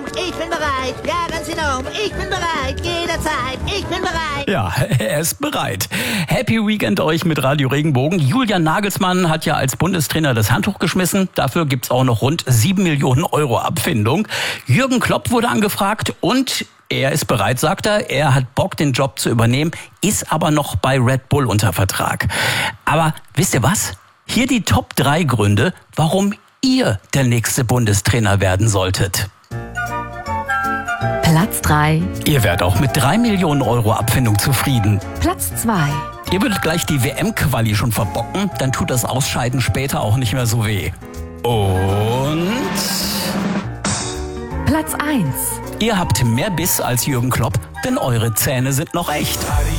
ich bin bereit. Ja, ganz genau, ich bin bereit. Jederzeit, ich bin bereit. Ja, er ist bereit. Happy Weekend euch mit Radio Regenbogen. Julian Nagelsmann hat ja als Bundestrainer das Handtuch geschmissen. Dafür gibt's auch noch rund 7 Millionen Euro Abfindung. Jürgen Klopp wurde angefragt und er ist bereit, sagt er. Er hat Bock, den Job zu übernehmen, ist aber noch bei Red Bull unter Vertrag. Aber wisst ihr was? Hier die Top 3 Gründe, warum ihr der nächste Bundestrainer werden solltet. Platz 3. Ihr wärt auch mit 3 Millionen Euro Abfindung zufrieden. Platz 2. Ihr würdet gleich die WM-Quali schon verbocken, dann tut das Ausscheiden später auch nicht mehr so weh. Und Platz 1. ihr habt mehr Biss als Jürgen Klopp, denn eure Zähne sind noch echt.